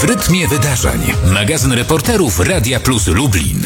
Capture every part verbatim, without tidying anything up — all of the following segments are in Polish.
w rytmie wydarzeń. Magazyn reporterów Radia Plus Lublin.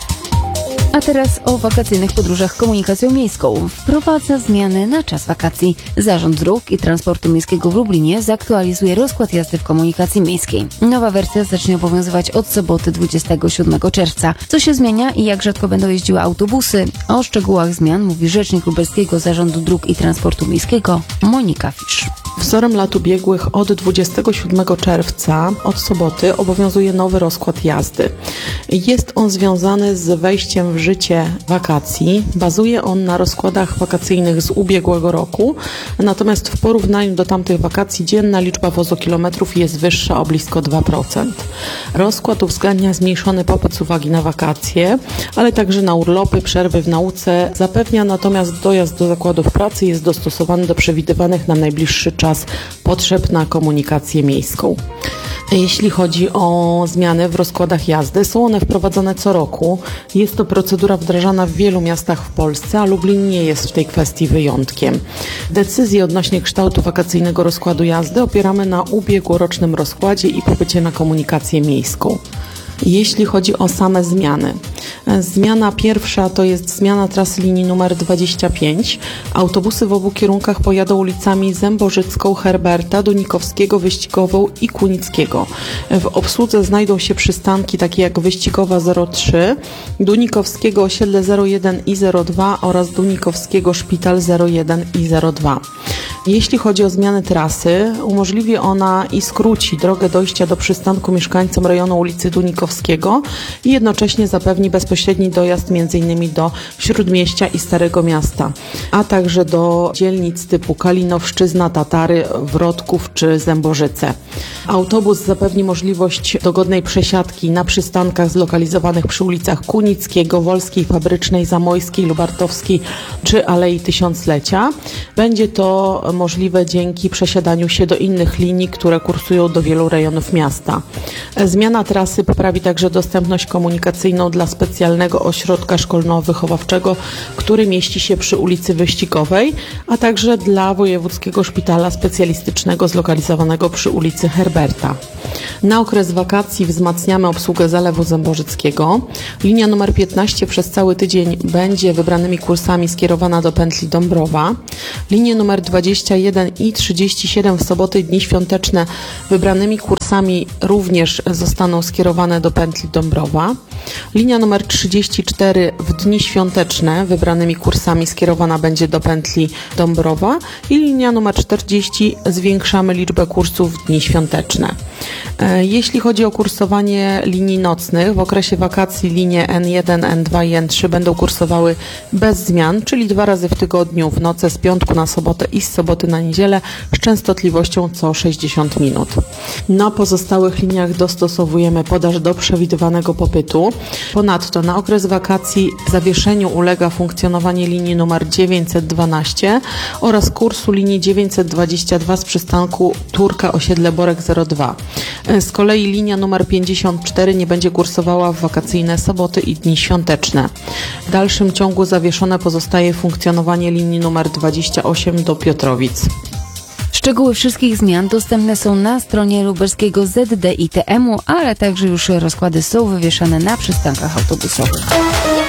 A teraz o wakacyjnych podróżach komunikacją miejską. Wprowadza zmiany na czas wakacji. Zarząd Dróg i Transportu Miejskiego w Lublinie zaktualizuje rozkład jazdy w komunikacji miejskiej. Nowa wersja zacznie obowiązywać od soboty dwudziestego siódmego czerwca. Co się zmienia i jak rzadko będą jeździły autobusy? O szczegółach zmian mówi rzecznik Lubelskiego Zarządu Dróg i Transportu Miejskiego Monika Fisz. Wzorem lat ubiegłych od dwudziestego siódmego czerwca, od soboty, obowiązuje nowy rozkład jazdy. Jest on związany z wejściem w życie wakacji. Bazuje on na rozkładach wakacyjnych z ubiegłego roku, natomiast w porównaniu do tamtych wakacji dzienna liczba wozokilometrów jest wyższa o blisko dwa procent. Rozkład uwzględnia zmniejszony popyt z uwagi na wakacje, ale także na urlopy, przerwy w nauce. Zapewnia natomiast dojazd do zakładów pracy jest dostosowany do przewidywanych na najbliższy czas potrzeb na komunikację miejską. Jeśli chodzi o zmiany w rozkładach jazdy, są one wprowadzane co roku. Jest to procedura wdrażana w wielu miastach w Polsce, a Lublin nie jest w tej kwestii wyjątkiem. Decyzje odnośnie kształtu wakacyjnego rozkładu jazdy opieramy na ubiegłorocznym rozkładzie i popycie na komunikację miejską. Jeśli chodzi o same zmiany. Zmiana pierwsza to jest zmiana trasy linii numer dwadzieścia pięć. Autobusy w obu kierunkach pojadą ulicami Zębożycką, Herberta, Dunikowskiego, Wyścigową i Kunickiego. W obsłudze znajdą się przystanki takie jak Wyścigowa zero trzy, Dunikowskiego osiedle zero jeden i zero dwa oraz Dunikowskiego Szpital zero jeden i zero dwa. Jeśli chodzi o zmianę trasy, umożliwi ona i skróci drogę dojścia do przystanku mieszkańcom rejonu ulicy Dunikowskiego i jednocześnie zapewni bezpośredni dojazd między innymi do Śródmieścia i Starego Miasta, a także do dzielnic typu Kalinowszczyzna, Tatary, Wrodków czy Zębożyce. Autobus zapewni możliwość dogodnej przesiadki na przystankach zlokalizowanych przy ulicach Kunickiego, Wolskiej, Fabrycznej, Zamojskiej, Lubartowskiej czy Alei Tysiąclecia. Będzie to możliwe dzięki przesiadaniu się do innych linii, które kursują do wielu rejonów miasta. Zmiana trasy poprawi także dostępność komunikacyjną dla specjalnego ośrodka szkolno-wychowawczego, który mieści się przy ulicy Wyścigowej, a także dla Wojewódzkiego Szpitala Specjalistycznego zlokalizowanego przy ulicy Herberta. Na okres wakacji wzmacniamy obsługę Zalewu Zębożyckiego. Linia numer piętnaście przez cały tydzień będzie wybranymi kursami skierowana do pętli Dąbrowa. Linie numer dwadzieścia jeden i trzydzieści siedem w soboty i dni świąteczne wybranymi kursami również zostaną skierowane do pętli Dąbrowa. Linia numer trzydzieści cztery w dni świąteczne wybranymi kursami skierowana będzie do pętli Dąbrowa i linia numer czterdzieści zwiększamy liczbę kursów w dni świąteczne. Jeśli chodzi o kursowanie linii nocnych, w okresie wakacji linie N jeden, N dwa i N trzy będą kursowały bez zmian, czyli dwa razy w tygodniu w noce z piątku na sobotę i z soboty na niedzielę z częstotliwością co sześćdziesiąt minut. Na pozostałych liniach dostosowujemy podaż do przewidywanego popytu. Ponadto na okres wakacji zawieszeniu ulega funkcjonowanie linii numer dziewięćset dwanaście oraz kursu linii dziewięćset dwadzieścia dwa z przystanku Turka osiedle Borek zero dwa. Z kolei linia numer pięćdziesiąt cztery nie będzie kursowała w wakacyjne soboty i dni świąteczne. W dalszym ciągu zawieszone pozostaje funkcjonowanie linii numer dwadzieścia osiem do Piotrowic. Szczegóły wszystkich zmian dostępne są na stronie lubelskiego Z D I T M u, ale także już rozkłady są wywieszane na przystankach autobusowych.